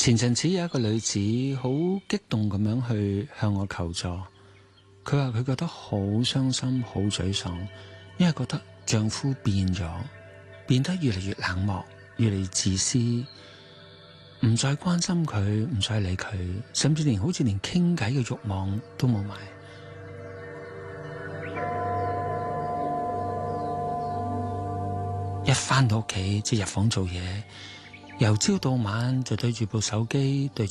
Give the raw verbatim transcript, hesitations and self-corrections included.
前陣子有一個女子好激動咁樣去向我求助，佢話佢覺得好傷心、好沮喪，因為覺得丈夫變咗，變得越嚟越冷漠、越嚟越自私，唔再關心佢，唔再理佢，甚至連好似連傾偈嘅慾望都冇埋。一返到屋企即入房做嘢，由朝到晚就對住部手機，對